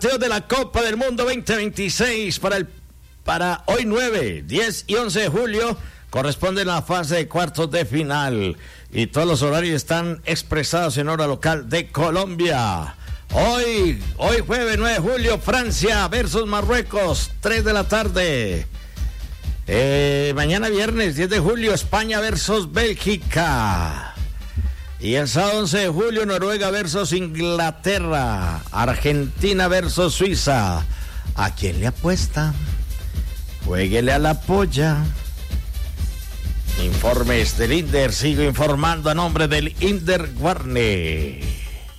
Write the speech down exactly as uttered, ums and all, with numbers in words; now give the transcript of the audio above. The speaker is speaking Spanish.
de la Copa del Mundo veinte veintiséis para el para hoy nueve, diez y once de julio corresponde la fase de cuartos de final y todos los horarios están expresados en hora local de Colombia. Hoy, hoy jueves nueve de julio, Francia versus Marruecos, tres de la tarde. Eh, mañana viernes diez de julio, España versus Bélgica. Y el sábado once de julio, Noruega versus Inglaterra, Argentina versus Suiza. ¿A quién le apuesta? Juéguele a la polla. Informes del Inder, sigo informando a nombre del Inder Guarne.